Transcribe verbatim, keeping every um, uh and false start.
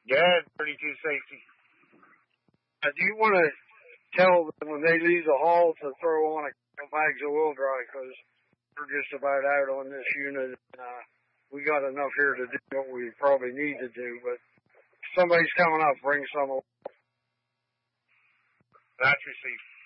Yeah, thirty-two safety. Uh, do you want to tell them when they leave the hall to throw on a couple bags of oil dry, because we're just about out on this unit. And, uh, we got enough here to do what we probably need to do, but if somebody's coming up, bring some. That's received.